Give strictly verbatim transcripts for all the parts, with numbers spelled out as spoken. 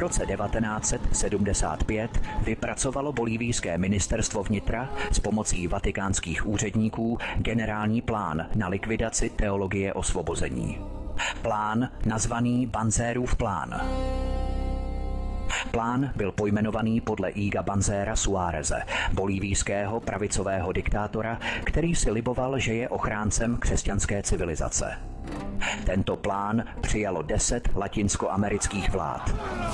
roce devatenáct set sedmdesát pět vypracovalo bolívijské ministerstvo vnitra s pomocí vatikánských úředníků generální plán na likvidaci teologie osvobození. Plán nazvaný Banzérův plán. Plán byl pojmenovaný podle Iga Banzera Suáreze, bolívijského pravicového diktátora, který si liboval, že je ochráncem křesťanské civilizace. Tento plán přijalo deset latinskoamerických vlád.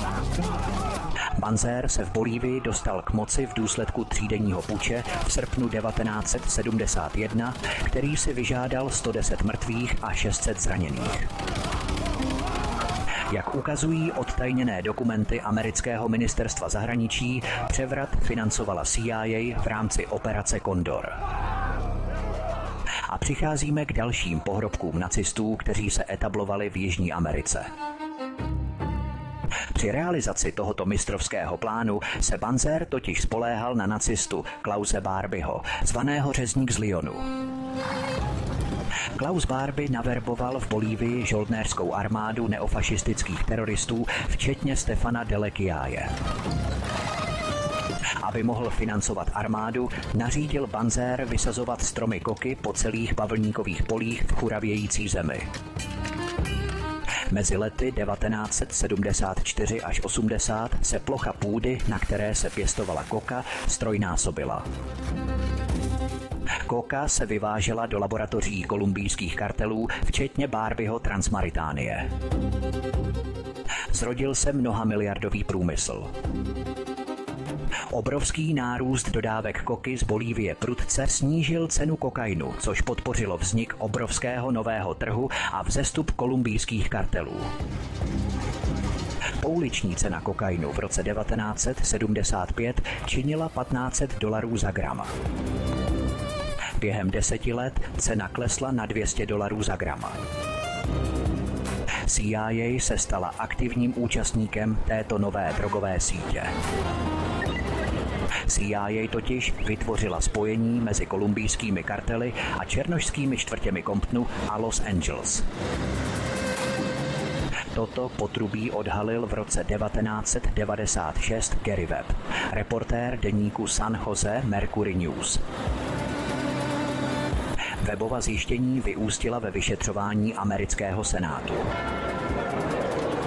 Banzer se v Bolívii dostal k moci v důsledku třídenního puče v srpnu devatenáct set sedmdesát jedna, který si vyžádal sto deset mrtvých a šest set zraněných. Jak ukazují odtajněné dokumenty amerického ministerstva zahraničí, převrat financovala C I A v rámci operace Kondor. A přicházíme k dalším pohrobkům nacistů, kteří se etablovali v Jižní Americe. Při realizaci tohoto mistrovského plánu se Banzer totiž spoléhal na nacistu Klause Barbieho, zvaného Řezník z Lyonu. Klaus Barbie naverboval v Bolívii žoldnérskou armádu neofašistických teroristů, včetně Stefana de Lequiaje. Aby mohl financovat armádu, nařídil Banzer vysazovat stromy koky po celých bavlníkových polích v churavějící zemi. Mezi lety devatenáct set sedmdesát čtyři až osmdesát se plocha půdy, na které se pěstovala koka, ztrojnásobila. Koka se vyvážela do laboratoří kolumbijských kartelů, včetně Barbieho Transmaritánie. Zrodil se mnohamiliardový průmysl. Obrovský nárůst dodávek koky z Bolívie prudce snížil cenu kokainu, což podpořilo vznik obrovského nového trhu a vzestup kolumbijských kartelů. Pouliční cena kokainu v roce devatenáct set sedmdesát pět činila patnáct set dolarů za gram. Během deseti let cena klesla na dvě stě dolarů za gram. C I A se stala aktivním účastníkem této nové drogové sítě. C I A totiž vytvořila spojení mezi kolumbijskými kartely a černošskými čtvrtěmi Comptonu a Los Angeles. Toto potrubí odhalil v roce devatenáct set devadesát šest Gary Webb, reportér deníku San Jose Mercury News. Webbova zjištění vyústila ve vyšetřování amerického senátu.